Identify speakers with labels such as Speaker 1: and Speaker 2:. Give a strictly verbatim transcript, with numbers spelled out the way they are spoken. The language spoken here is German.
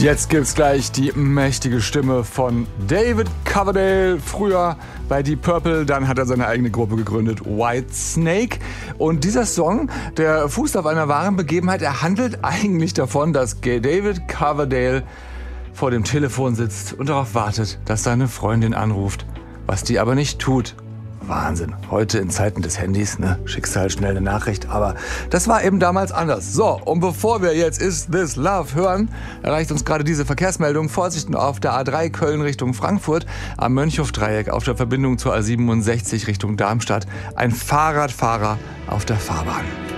Speaker 1: Jetzt gibt's gleich die mächtige Stimme von David Coverdale. Früher bei Deep Purple, dann hat er seine eigene Gruppe gegründet, Whitesnake. Und dieser Song, der fußt auf einer wahren Begebenheit. Er handelt eigentlich davon, dass David Coverdale vor dem Telefon sitzt und darauf wartet, dass seine Freundin anruft, was die aber nicht tut. Wahnsinn. Heute in Zeiten des Handys, ne? Schicksal, schnell eine Nachricht. Aber das war eben damals anders. So, und bevor wir jetzt Is This Love hören, erreicht uns gerade diese Verkehrsmeldung. Vorsicht auf der A drei Köln Richtung Frankfurt, am Mönchhof-Dreieck auf der Verbindung zur A siebenundsechzig Richtung Darmstadt. Ein Fahrradfahrer auf der Fahrbahn.